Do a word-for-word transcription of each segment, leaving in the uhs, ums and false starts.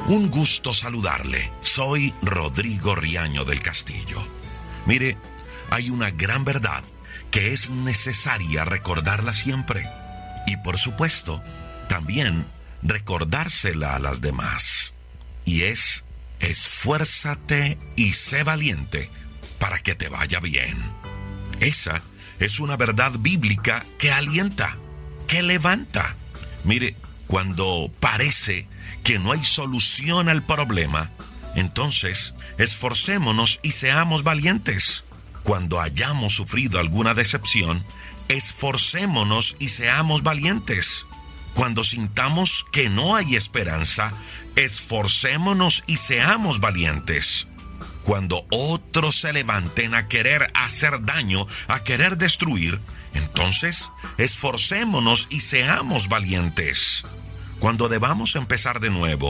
Un gusto saludarle. Soy Rodrigo Riaño del Castillo. Mire, hay una gran verdad que es necesaria recordarla siempre. Y por supuesto, también recordársela a las demás. Y es, esfuérzate y sé valiente para que te vaya bien. Esa es una verdad bíblica que alienta, que levanta. Mire, cuando parece que no hay solución al problema, entonces esforcémonos y seamos valientes. Cuando hayamos sufrido alguna decepción, esforcémonos y seamos valientes. Cuando sintamos que no hay esperanza, esforcémonos y seamos valientes. Cuando otros se levanten a querer hacer daño, a querer destruir, entonces esforcémonos y seamos valientes. Cuando debamos empezar de nuevo,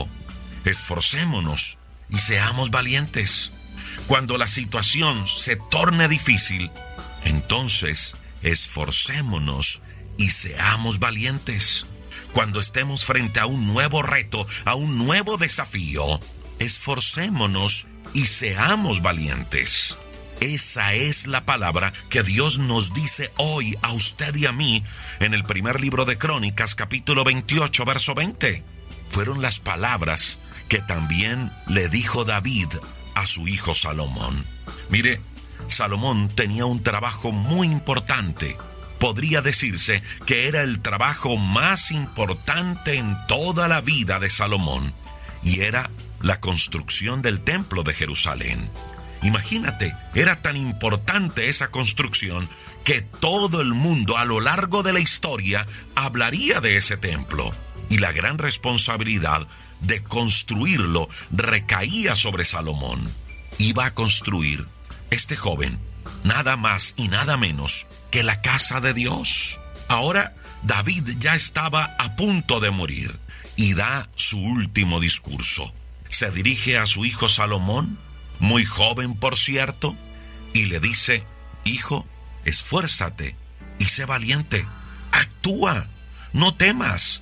esforcémonos y seamos valientes. Cuando la situación se torne difícil, entonces esforcémonos y seamos valientes. Cuando estemos frente a un nuevo reto, a un nuevo desafío, esforcémonos y seamos valientes. Esa es la palabra que Dios nos dice hoy a usted y a mí en el primer libro de Crónicas, capítulo veintiocho, verso veinte. Fueron las palabras que también le dijo David a su hijo Salomón. Mire, Salomón tenía un trabajo muy importante. Podría decirse que era el trabajo más importante en toda la vida de Salomón, y era la construcción del templo de Jerusalén. Imagínate, era tan importante esa construcción que todo el mundo a lo largo de la historia hablaría de ese templo, y la gran responsabilidad de construirlo recaía sobre Salomón. Iba a construir este joven nada más y nada menos que la casa de Dios. Ahora David ya estaba a punto de morir y da su último discurso. Se dirige a su hijo Salomón, muy joven por cierto, y le dice: hijo, esfuérzate y sé valiente. Actúa, no temas,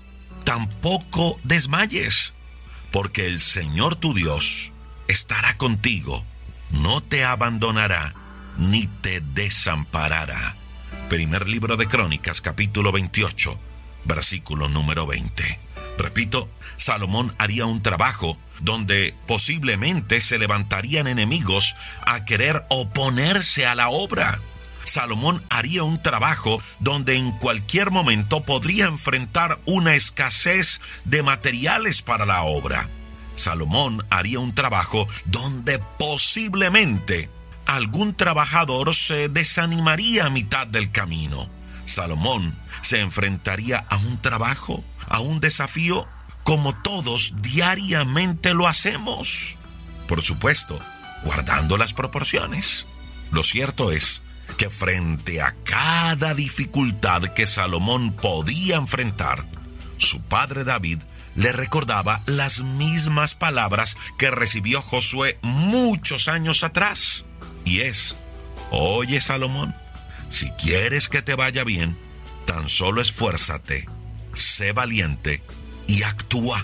tampoco desmayes, porque el Señor tu Dios estará contigo, no te abandonará ni te desamparará. Primer libro de Crónicas, capítulo veintiocho, versículo número veinte. Repito, Salomón haría un trabajo donde posiblemente se levantarían enemigos a querer oponerse a la obra. Salomón haría un trabajo donde en cualquier momento podría enfrentar una escasez de materiales para la obra. Salomón haría un trabajo donde posiblemente algún trabajador se desanimaría a mitad del camino. Salomón se enfrentaría a un trabajo, a un desafío, como todos diariamente lo hacemos. Por supuesto, guardando las proporciones. Lo cierto es que frente a cada dificultad que Salomón podía enfrentar, su padre David le recordaba las mismas palabras que recibió Josué muchos años atrás. Y es: oye, Salomón, si quieres que te vaya bien, tan solo esfuérzate, sé valiente y actúa.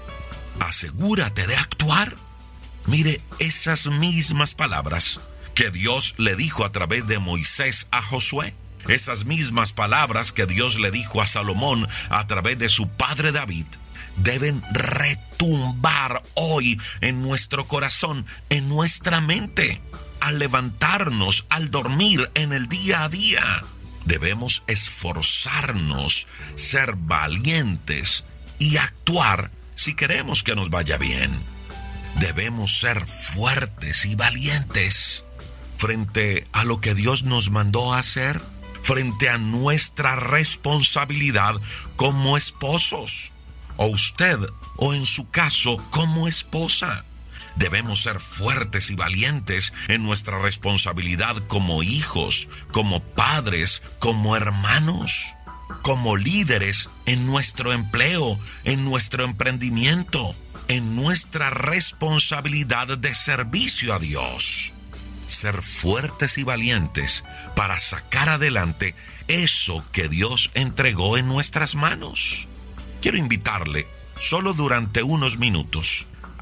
Asegúrate de actuar. Mire, esas mismas palabras que Dios le dijo a través de Moisés a Josué, esas mismas palabras que Dios le dijo a Salomón a través de su padre David, deben retumbar hoy en nuestro corazón, en nuestra mente. Al levantarnos, al dormir, en el día a día, debemos esforzarnos, ser valientes y actuar si queremos que nos vaya bien. Debemos ser fuertes y valientes frente a lo que Dios nos mandó a hacer, frente a nuestra responsabilidad como esposos, o usted, o en su caso, como esposa. Debemos ser fuertes y valientes en nuestra responsabilidad como hijos, como padres, como hermanos, como líderes en nuestro empleo, en nuestro emprendimiento, en nuestra responsabilidad de servicio a Dios. Ser fuertes y valientes para sacar adelante eso que Dios entregó en nuestras manos. Quiero invitarle, solo durante unos minutos,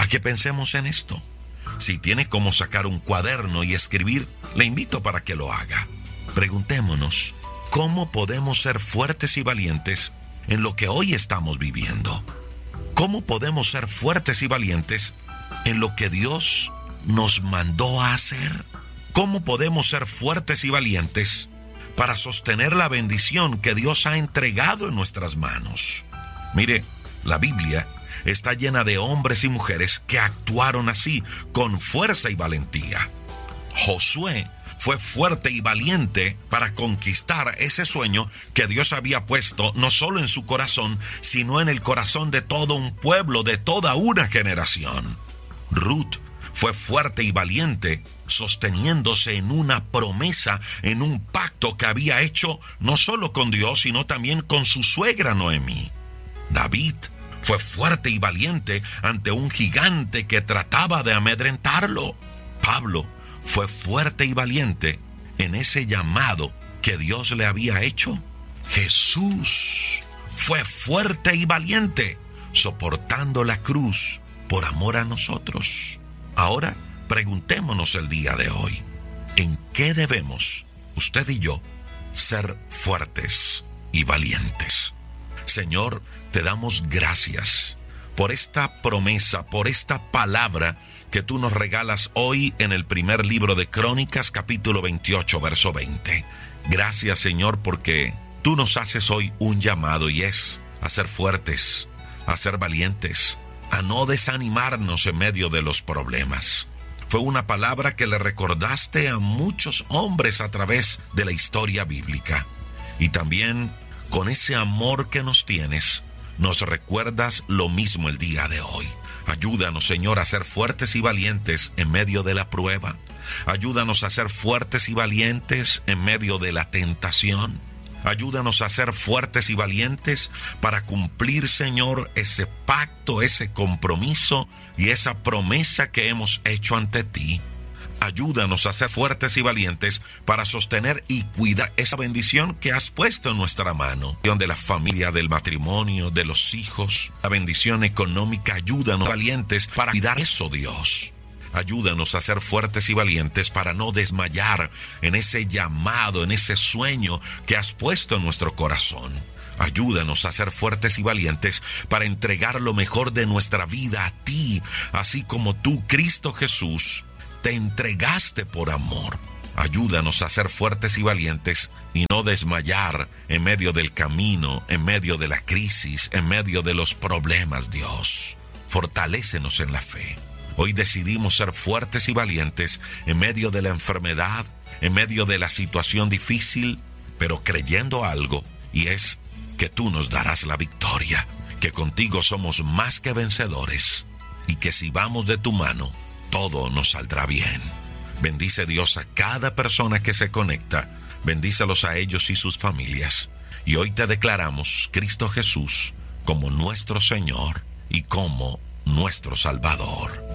a que pensemos en esto. Si tiene cómo sacar un cuaderno y escribir, le invito para que lo haga. Preguntémonos, ¿cómo podemos ser fuertes y valientes en lo que hoy estamos viviendo? ¿Cómo podemos ser fuertes y valientes en lo que Dios nos mandó a hacer? ¿Cómo podemos ser fuertes y valientes para sostener la bendición que Dios ha entregado en nuestras manos? Mire, la Biblia está llena de hombres y mujeres que actuaron así, con fuerza y valentía. Josué fue fuerte y valiente para conquistar ese sueño que Dios había puesto no solo en su corazón, sino en el corazón de todo un pueblo, de toda una generación. Ruth fue fuerte y valiente, sosteniéndose en una promesa, en un pacto que había hecho no solo con Dios, sino también con su suegra Noemí. David fue fuerte y valiente ante un gigante que trataba de amedrentarlo. Pablo fue fuerte y valiente en ese llamado que Dios le había hecho. Jesús fue fuerte y valiente, soportando la cruz por amor a nosotros. Ahora, preguntémonos el día de hoy, ¿en qué debemos, usted y yo, ser fuertes y valientes? Señor, te damos gracias por esta promesa, por esta palabra que tú nos regalas hoy en el primer libro de Crónicas, capítulo veintiocho, verso veinte. Gracias, Señor, porque tú nos haces hoy un llamado, y es a ser fuertes, a ser valientes, a no desanimarnos en medio de los problemas. Fue una palabra que le recordaste a muchos hombres a través de la historia bíblica. Y también, con ese amor que nos tienes, nos recuerdas lo mismo el día de hoy. Ayúdanos, Señor, a ser fuertes y valientes en medio de la prueba. Ayúdanos a ser fuertes y valientes en medio de la tentación. Ayúdanos a ser fuertes y valientes para cumplir, Señor, ese pacto, ese compromiso y esa promesa que hemos hecho ante ti. Ayúdanos a ser fuertes y valientes para sostener y cuidar esa bendición que has puesto en nuestra mano. De la familia, del matrimonio, de los hijos, la bendición económica. Ayúdanos, valientes, para cuidar eso, Dios. Ayúdanos a ser fuertes y valientes para no desmayar en ese llamado, en ese sueño que has puesto en nuestro corazón. Ayúdanos a ser fuertes y valientes para entregar lo mejor de nuestra vida a ti, así como tú, Cristo Jesús, te entregaste por amor. Ayúdanos a ser fuertes y valientes y no desmayar en medio del camino, en medio de la crisis, en medio de los problemas, Dios. Fortalécenos en la fe. Hoy decidimos ser fuertes y valientes en medio de la enfermedad, en medio de la situación difícil, pero creyendo algo, y es que tú nos darás la victoria, que contigo somos más que vencedores, y que si vamos de tu mano, todo nos saldrá bien. Bendice, Dios, a cada persona que se conecta. Bendícelos a ellos y sus familias. Y hoy te declaramos, Cristo Jesús, como nuestro Señor y como nuestro Salvador.